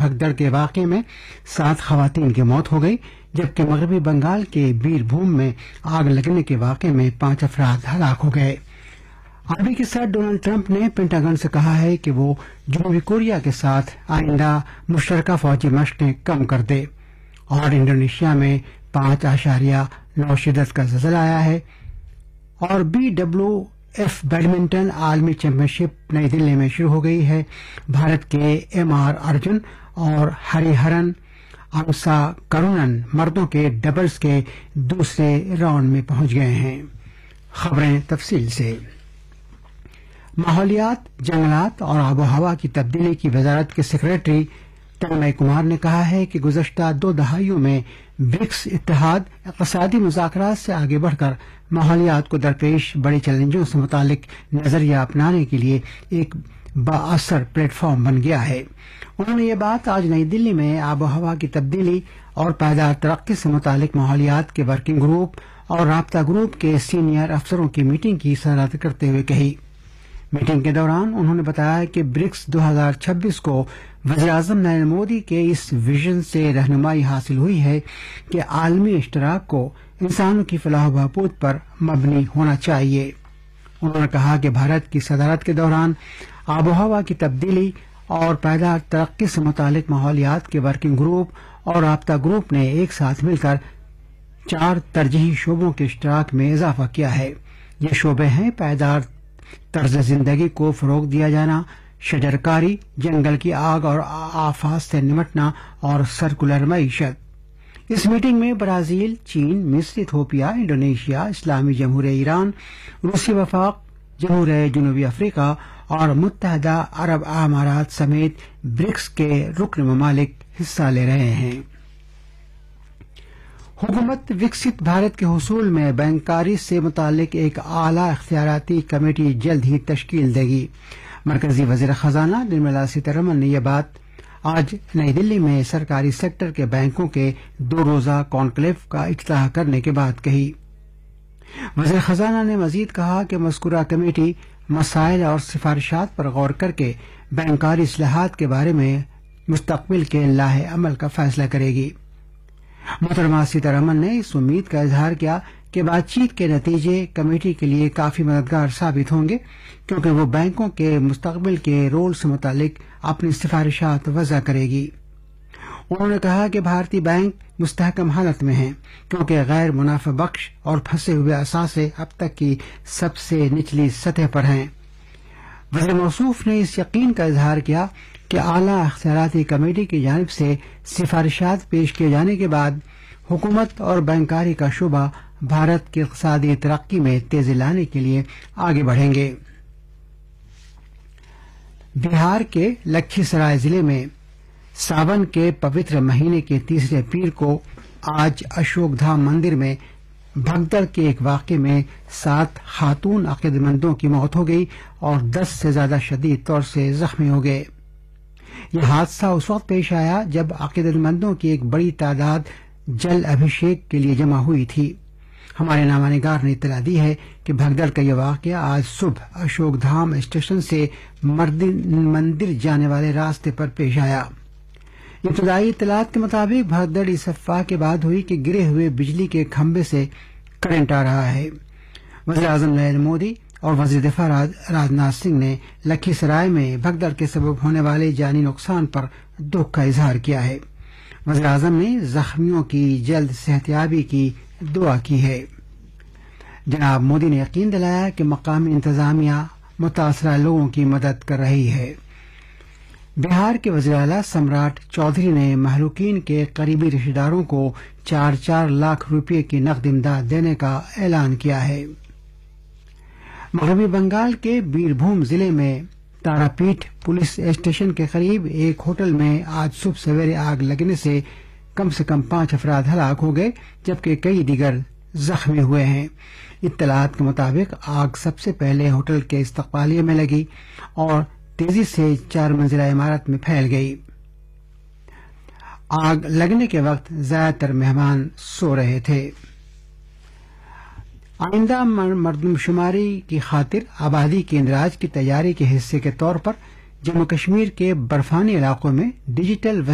بھگدڑ کے واقعے میں 7 خواتین کی موت ہو گئی، جبکہ مغربی بنگال کے بیر بھوم میں آگ لگنے کے واقعے میں 5 افراد ہلاک ہو گئے۔ عربی کے صدر ڈونلڈ ٹرمپ نے پینٹاگن سے کہا ہے کہ وہ جنوبی کوریا کے ساتھ آئندہ مشترکہ فوجی مشقیں کم کر دے، اور انڈونیشیا میں 5.9 شدت کا زلزلہ آیا ہے۔ اور BWF بیڈمنٹن عالمی چیمپئن شپ نئی دلی میں شروع ہو گئی ہے۔ بھارت کے MR ارجن اور ہری ہرن امسا کرونن مردوں کے ڈبلز کے دوسرے راؤنڈ میں پہنچ گئے ہیں۔ خبریں تفصیل سے۔ ماحولیات، جنگلات اور آب و ہوا کی تبدیلی کی وزارت کے سیکریٹری تنمئے کمار نے کہا ہے کہ گزشتہ 2 دہائیوں میں برکس اتحاد اقتصادی مذاکرات سے آگے بڑھ کر ماحولیات کو درپیش بڑے چیلنجوں سے متعلق نظریہ اپنانے کے لیے ایک بااثر پلیٹ فارم بن گیا ہے۔ انہوں نے یہ بات آج نئی دلی میں آب و ہوا کی تبدیلی اور پائیدار ترقی سے متعلق ماحولیات کے ورکنگ گروپ اور رابطہ گروپ کے سینئر افسروں کی میٹنگ کی صدارت کرتے ہوئے کہی۔ میٹنگ کے دوران انہوں نے بتایا کہ برکس 2026 کو وزیراعظم نریندر مودی کے اس ویژن سے رہنمائی حاصل ہوئی ہے کہ عالمی اشتراک کو انسانوں کی فلاح و بہبود پر مبنی ہونا چاہیے۔ انہوں نے کہا کہ بھارت کی صدارت کے دوران آب و ہوا کی تبدیلی اور پائیدار ترقی سے متعلق ماحولیات کے ورکنگ گروپ اور رابطہ گروپ نے ایک ساتھ مل کر 4 ترجیحی شعبوں کے اشتراک میں اضافہ کیا ہے۔ یہ شعبے ہیں: پائیدار طرز زندگی کو فروغ دیا جانا، شجرکاری، جنگل کی آگ اور آفات سے نمٹنا اور سرکولر معیشت۔ اس میٹنگ میں برازیل، چین، مصر، ایتھوپیا، انڈونیشیا، اسلامی جمہوریہ ایران، روسی وفاق، جمہوریہ جنوبی افریقہ اور متحدہ عرب امارات سمیت برکس کے رکن ممالک حصہ لے رہے ہیں۔ حکومت وکست بھارت کے حصول میں بینکاری سے متعلق ایک اعلیٰ اختیاراتی کمیٹی جلد ہی تشکیل دے گی۔ مرکزی وزیر خزانہ نرملا سیتارمن نے یہ بات آج نئی دلی میں سرکاری سیکٹر کے بینکوں کے 2 روزہ کانکلیو کا افتتاح کرنے کے بعد کہی۔ وزیر خزانہ نے مزید کہا کہ مذکورہ کمیٹی مسائل اور سفارشات پر غور کر کے بینکاری اصلاحات کے بارے میں مستقبل کے لائحہ عمل کا فیصلہ کرے گی۔ محترمہ سیتارمن نے اس امید کا اظہار کیا کہ بات چیت کے نتیجے کمیٹی کے لیے کافی مددگار ثابت ہوں گے، کیونکہ وہ بینکوں کے مستقبل کے رول سے متعلق اپنی سفارشات وضع کرے گی۔ انہوں نے کہا کہ بھارتی بینک مستحکم حالت میں ہیں، کیونکہ غیر منافع بخش اور پھنسے ہوئے اثاثے اب تک کی سب سے نچلی سطح پر ہیں۔ وزیر موصوف نے اس یقین کا اظہار کیا کہ اعلیٰ اختیاراتی کمیٹی کی جانب سے سفارشات پیش کیے جانے کے بعد حکومت اور بینکاری کا شعبہ بھارت کی اقتصادی ترقی میں تیزی لانے کے لیے آگے بڑھیں گے۔ بہار کے لکھی سرائے ضلع میں ساون کے پوتر مہینے کے تیسرے پیر کو آج اشوک دھام مندر میں بھگدڑ کے ایک واقعے میں 7 خاتون عقیدت مندوں کی موت ہو گئی اور 10 سے زیادہ شدید طور سے زخمی ہو گئے۔ یہ حادثہ اس وقت پیش آیا جب عقیدت مندوں کی ایک بڑی تعداد جل ابھیشیک کے لیے جمع ہوئی تھی۔ ہمارے نامہ نگار نے اطلاع دی ہے کہ بھگدڑ کا یہ واقعہ آج صبح اشوک دھام اسٹیشن سے مندر جانے والے راستے پر پیش آیا۔ ابتدائی اطلاعات کے مطابق بھگدڑ اس افواہ کے بعد ہوئی کہ گرے ہوئے بجلی کے کھمبے سے کرنٹ آ رہا ہے۔ وزیر اعظم نریندر مودی اور وزیر دفاع راجناتھ سنگھ نے لکھی سرائے میں بھگدڑ کے سبب ہونے والے جانی نقصان پر دکھ کا اظہار کیا ہے۔ وزیر اعظم نے زخمیوں کی جلد صحتیابی کی دعا کی ہے۔ جناب مودی نے یقین دلایا کہ مقامی انتظامیہ متاثرہ لوگوں کی مدد کر رہی ہے۔ بہار کے وزیر اعلیٰ سمراٹ چودھری نے مہلوکین کے قریبی رشتہ داروں کو 4 لاکھ روپے کی نقد امداد دینے کا اعلان کیا ہے۔ مغربی بنگال کے بیر بھوم ضلع میں تارا پیٹھ پولیس اسٹیشن کے قریب ایک ہوٹل میں آج صبح سویرے آگ لگنے سے کم 5 افراد ہلاک ہو گئے، جبکہ کئی دیگر زخمی ہوئے ہیں۔ اطلاعات کے مطابق آگ سب سے پہلے ہوٹل کے استقبالیہ میں لگی اور تیزی سے 4 منزلہ عمارت میں پھیل گئی۔ آگ لگنے کے وقت زیادہ تر مہمان سو رہے تھے۔ آئندہ مردم شماری کی خاطر آبادی کے اندراج کی تیاری کے حصے کے طور پر جموں کشمیر کے برفانی علاقوں میں ڈیجیٹل